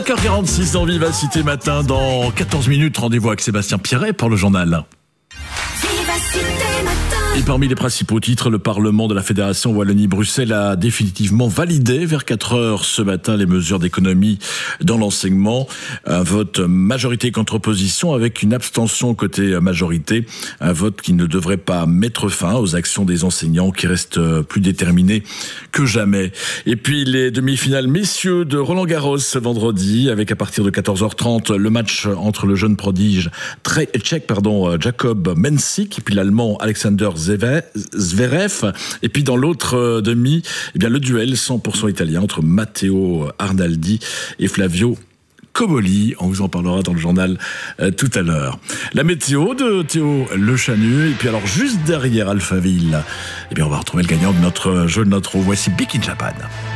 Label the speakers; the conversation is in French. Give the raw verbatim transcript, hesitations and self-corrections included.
Speaker 1: cinq heures quarante-six dans Vivacité Matin. Dans quatorze minutes, rendez-vous avec Sébastien Pierret pour le journal. Et parmi les principaux titres, le Parlement de la Fédération Wallonie-Bruxelles a définitivement validé vers quatre heures ce matin les mesures d'économie dans l'enseignement. Un vote majorité contre opposition avec une abstention côté majorité. Un vote qui ne devrait pas mettre fin aux actions des enseignants qui restent plus déterminés que jamais. Et puis les demi-finales messieurs de Roland-Garros ce vendredi avec à partir de quatorze heures trente le match entre le jeune prodige tchèque pardon, Jacob Mensik et puis l'allemand Alexander Zverev. Et puis dans l'autre demi, eh bien le duel cent pour cent italien entre Matteo Arnaldi et Flavio Cobolli. On vous en parlera dans le journal euh, tout à l'heure. La météo de Théo Le Chanu. Et puis alors juste derrière Alphaville, eh bien on va retrouver le gagnant de notre jeu de notre eau. Voici Big in Japan.